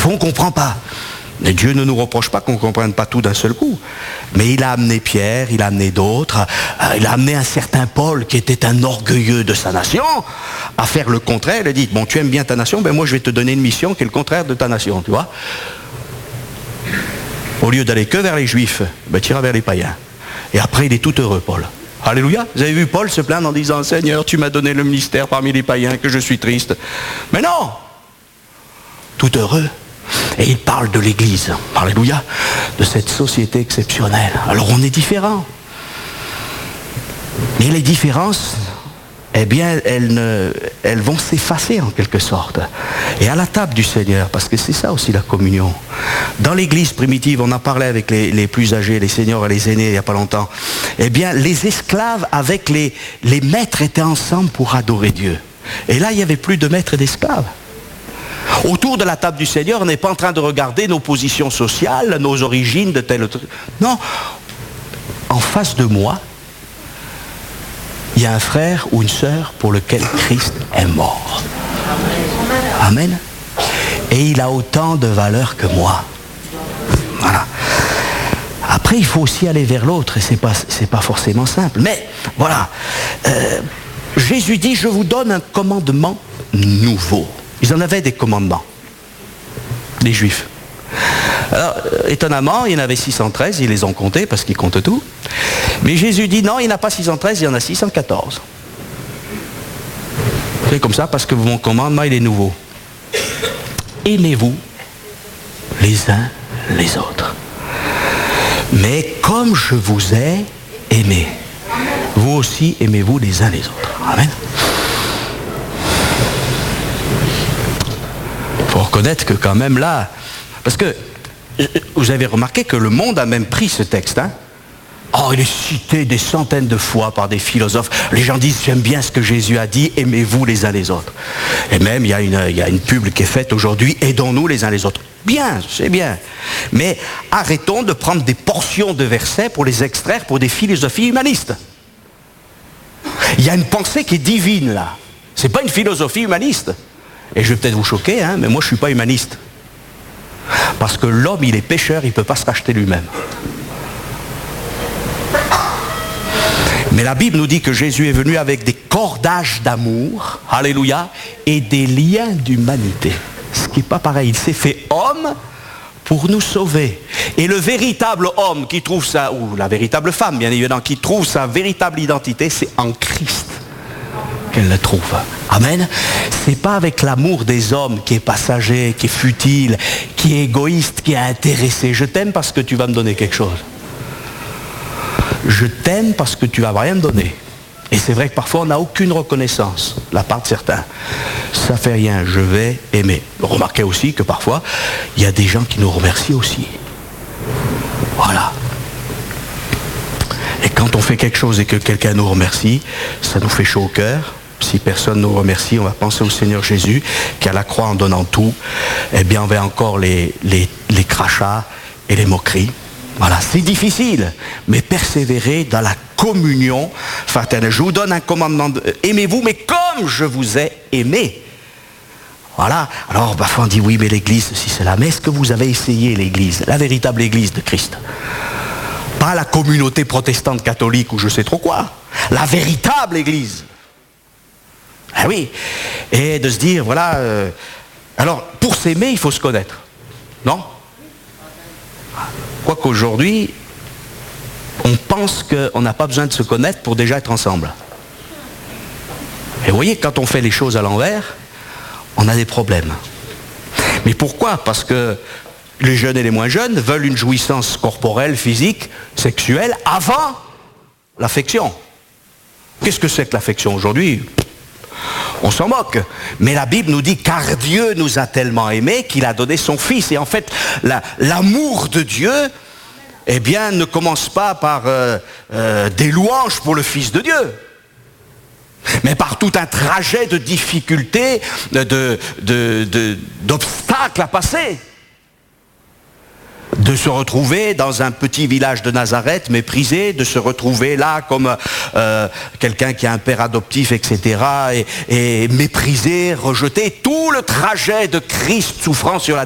fois, on ne comprend pas. Mais Dieu ne nous reproche pas qu'on ne comprenne pas tout d'un seul coup. Mais il a amené Pierre, il a amené d'autres, il a amené un certain Paul qui était un orgueilleux de sa nation à faire le contraire. Il a dit, bon, tu aimes bien ta nation, ben moi je vais te donner une mission qui est le contraire de ta nation, tu vois. Au lieu d'aller que vers les juifs, ben tu iras vers les païens. Et après il est tout heureux, Paul. Alléluia. Vous avez vu Paul se plaindre en disant, Seigneur, tu m'as donné le ministère parmi les païens, que je suis triste. Mais non, tout heureux. Et il parle de l'Église, alléluia, de cette société exceptionnelle. Alors on est différents. Mais les différences, eh bien, elles vont s'effacer en quelque sorte. Et à la table du Seigneur, parce que c'est ça aussi la communion. Dans l'Église primitive, on en parlait avec les plus âgés, les seniors et les aînés il n'y a pas longtemps. Eh bien, les esclaves avec les maîtres étaient ensemble pour adorer Dieu. Et là, il n'y avait plus de maîtres et d'esclaves. Autour de la table du Seigneur, on n'est pas en train de regarder nos positions sociales, nos origines de tel autre. Non, en face de moi, il y a un frère ou une sœur pour lequel Christ est mort. Amen. Et il a autant de valeur que moi. Voilà. Après, il faut aussi aller vers l'autre, et c'est pas forcément simple. Mais voilà, Jésus dit, je vous donne un commandement nouveau. Ils en avaient des commandements, les Juifs. Alors, étonnamment, il y en avait 613, ils les ont comptés parce qu'ils comptent tout. Mais Jésus dit non, il n'y en a pas 613, il y en a 614. C'est comme ça parce que mon commandement, il est nouveau. Aimez-vous les uns les autres. Mais comme je vous ai aimé, vous aussi aimez-vous les uns les autres. Amen. Il faut reconnaître que quand même là, parce que vous avez remarqué que le monde a même pris ce texte. Hein? Oh, il est cité des centaines de fois par des philosophes. Les gens disent, j'aime bien ce que Jésus a dit, aimez-vous les uns les autres. Et même, il y a une pub qui est faite aujourd'hui, aidons-nous les uns les autres. Bien, c'est bien. Mais arrêtons de prendre des portions de versets pour les extraire pour des philosophies humanistes. Il y a une pensée qui est divine là. C'est pas une philosophie humaniste. Et je vais peut-être vous choquer, hein, mais moi je ne suis pas humaniste. Parce que l'homme, il est pécheur, il ne peut pas se racheter lui-même. Mais la Bible nous dit que Jésus est venu avec des cordages d'amour, alléluia, et des liens d'humanité. Ce qui n'est pas pareil, il s'est fait homme pour nous sauver. Et le véritable homme qui trouve ça, ou la véritable femme, bien évidemment, qui trouve sa véritable identité, c'est en Christ qu'elle le trouve. Amen. C'est pas avec l'amour des hommes qui est passager, qui est futile, qui est égoïste, qui est intéressé. Je t'aime parce que tu vas me donner quelque chose. Je t'aime parce que tu vas rien me donner. Et c'est vrai que parfois on n'a aucune reconnaissance de la part de certains. Ça fait rien, je vais aimer. Remarquez aussi que parfois il y a des gens qui nous remercient aussi. Voilà. Et quand on fait quelque chose et que quelqu'un nous remercie, ça nous fait chaud au cœur. Si personne nous remercie, on va penser au Seigneur Jésus, qui à la croix en donnant tout, eh bien on va encore les crachats et les moqueries. Voilà, c'est difficile, mais persévérer dans la communion fraternelle. Je vous donne un commandement, aimez-vous, mais comme je vous ai aimé. Voilà, alors parfois on dit oui, mais l'église, si c'est là, mais est-ce que vous avez essayé l'église, la véritable église de Christ? Pas la communauté protestante catholique ou je sais trop quoi, la véritable église. Ah oui, et de se dire, voilà, alors pour s'aimer, il faut se connaître, non? Quoique aujourd'hui, on pense qu'on n'a pas besoin de se connaître pour déjà être ensemble. Et vous voyez, quand on fait les choses à l'envers, on a des problèmes. Mais pourquoi? Parce que les jeunes et les moins jeunes veulent une jouissance corporelle, physique, sexuelle, avant l'affection. Qu'est-ce que c'est que l'affection aujourd'hui? On s'en moque. Mais la Bible nous dit, car Dieu nous a tellement aimés qu'il a donné son Fils. Et en fait, l'amour de Dieu, eh bien, ne commence pas par des louanges pour le Fils de Dieu, mais par tout un trajet de difficultés, d'obstacles à passer. De se retrouver dans un petit village de Nazareth méprisé, de se retrouver là comme quelqu'un qui a un père adoptif, etc. et méprisé, rejeté. Tout le trajet de Christ souffrant sur la